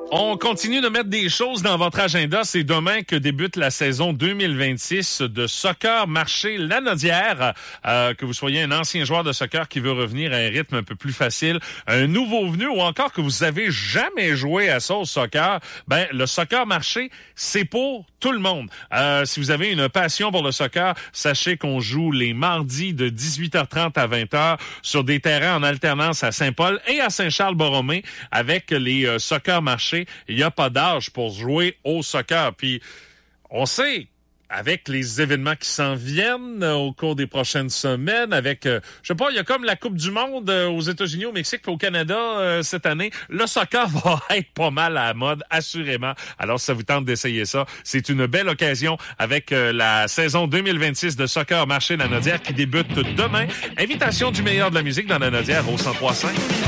On continue de mettre des choses dans votre agenda. C'est demain que débute la saison 2026 de Soccer Marché Lanaudière. Que vous soyez un ancien joueur de soccer qui veut revenir à un rythme un peu plus facile, un nouveau venu ou encore que vous avez jamais joué à ça au soccer, ben le Soccer Marché, c'est pour tout le monde. Si vous avez une passion pour le soccer, sachez qu'on joue les mardis de 18h30 à 20h sur des terrains en alternance à Saint-Paul et à Saint-Charles-Borromée avec les Soccer Marché. Il n'y a pas d'âge pour jouer au soccer. Puis, on sait, avec les événements qui s'en viennent au cours des prochaines semaines, avec, je sais pas, il y a comme la Coupe du Monde aux États-Unis, au Mexique et au Canada cette année. Le soccer va être pas mal à la mode, assurément. Alors, si ça vous tente d'essayer ça, c'est une belle occasion avec la saison 2026 de Soccer Marché Lanaudière qui débute demain. Invitation du meilleur de la musique dans Lanaudière au 103.5.